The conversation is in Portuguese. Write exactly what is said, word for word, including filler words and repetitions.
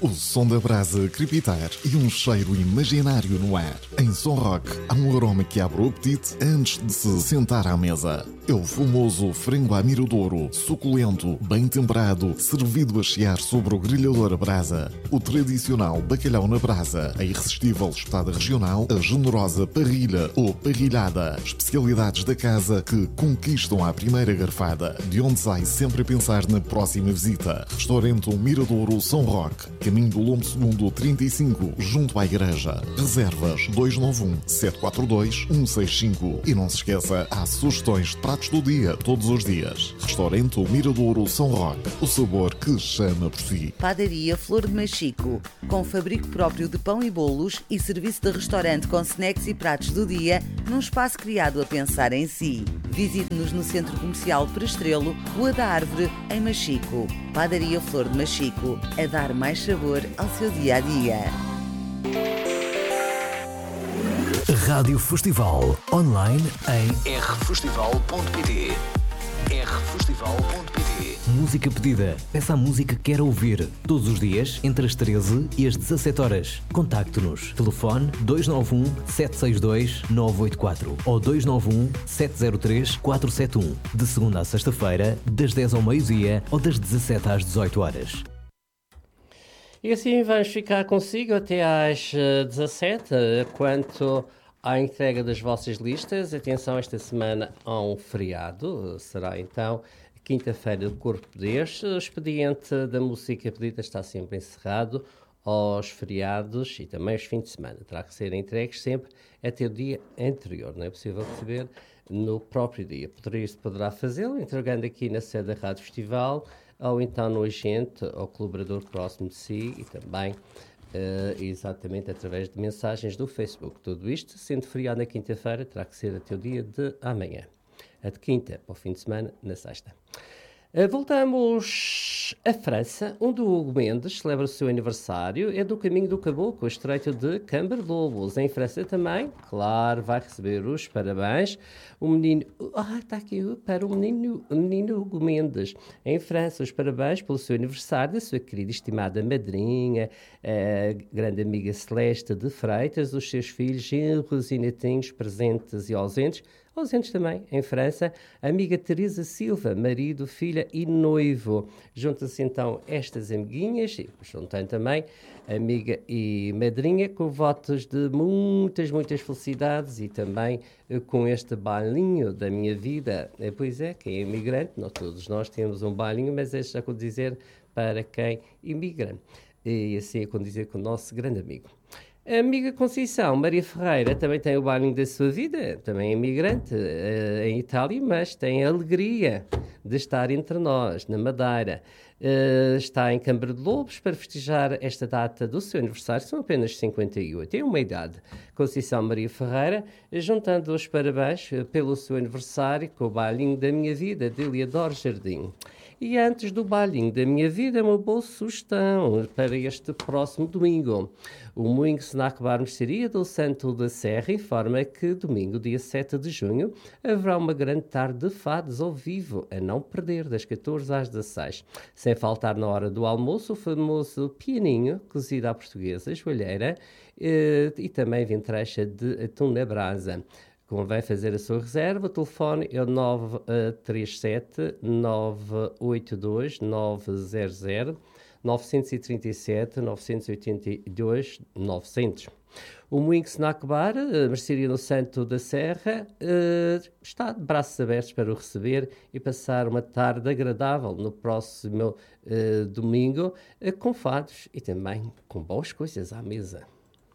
O som da brasa crepitar e um cheiro imaginário no ar. Em Som Rock há um aroma que abre o apetite antes de se sentar à mesa. É o famoso frango à miradouro, suculento, bem temperado, servido a chiar sobre o grelhador a brasa. O tradicional bacalhau na brasa, a irresistível espetada regional, a generosa parrilha ou parrilhada. Especialidades da casa que conquistam à primeira garfada, de onde sai sempre a pensar na próxima visita. Restaurante Miradouro Som Rock, caminho do Lombo Segundo trinta e cinco, junto à igreja. Reservas dois nove um, sete quatro dois, um seis cinco. E não se esqueça, há sugestões de pratos do dia, todos os dias. Restaurante Miradouro Som Rock, o sabor que chama por si. Padaria Flor de Machico, com fabrico próprio de pão e bolos e serviço de restaurante com snacks e pratos do dia, num espaço criado a pensar em si. Visite-nos no Centro Comercial Prestrelo, Rua da Árvore, em Machico. Padaria Flor de Machico, a dar mais sabor ao seu dia-a-dia. Rádio Festival, online em r festival ponto p t. r festival ponto p t. Música pedida. Peça a música que quer ouvir. Todos os dias, entre as treze e as dezassete horas. Contacte-nos. Telefone dois nove um, sete seis dois, nove oito quatro ou dois nove um, sete zero três, quatro sete um. De segunda a sexta-feira, das dez ao meio-dia ou das dezassete às dezoito horas. E assim vamos ficar consigo até às dezassete, quanto à entrega das vossas listas. Atenção, esta semana há um feriado, será então quinta-feira do Corpo deste. O expediente da música pedida está sempre encerrado aos feriados e também aos fins de semana. Terá que ser entregues sempre até o dia anterior, não é possível receber no próprio dia. Poderia, poderá fazê-lo entregando aqui na sede da Rádio Festival, ou então no agente ou colaborador próximo de si e também uh, exatamente através de mensagens do Facebook. Tudo isto, sendo feriado na quinta-feira, terá que ser até o dia de amanhã. A de quinta para o fim de semana, na sexta. Uh, voltamos à França, onde o Hugo Mendes celebra o seu aniversário. É do caminho do Caboclo, o estreito de Camberlobos. Em França também, claro, vai receber os parabéns. O menino... Ah, está aqui para o menino, o menino Hugo Mendes. Em França, os parabéns pelo seu aniversário da sua querida e estimada madrinha, a grande amiga Celeste de Freitas, os seus filhos genros e netinhos presentes e ausentes, ausentes também em França, a amiga Teresa Silva, marido, filha e noivo. Juntam-se então estas amiguinhas, e juntando também amiga e madrinha, com votos de muitas, muitas felicidades e também com este bailinho da minha vida. Pois é, quem é imigrante, não todos nós temos um bailinho, mas este é a dizer para quem imigra. E assim é dizer com o nosso grande amigo. A amiga Conceição, Maria Ferreira, também tem o bailinho da sua vida, também é imigrante uh, em Itália, mas tem a alegria de estar entre nós, na Madeira. Uh, está em Câmara de Lobos para festejar esta data do seu aniversário, são apenas cinquenta e oito, tem uma idade. Conceição Maria Ferreira, juntando os parabéns pelo seu aniversário com o bailinho da minha vida, de Eliador Jardim. E antes do bailinho da minha vida, uma boa sugestão para este próximo domingo. O Moinho Snack Bar Mercearia do Santo da Serra informa que domingo, dia sete de junho, haverá uma grande tarde de fados ao vivo, a não perder, das catorze às dezasseis. Sem faltar na hora do almoço o famoso pianinho, cozido à portuguesa, joalheira e, e também ventrecha de atum na brasa. Convém fazer a sua reserva. O telefone é o nove três sete, nove oito dois, nove zero zero, nove três sete, nove oito dois, nove zero zero. O Moinho Snack Bar, mercearia no Santo da Serra, está de braços abertos para o receber e passar uma tarde agradável no próximo domingo, com fados e também com boas coisas à mesa.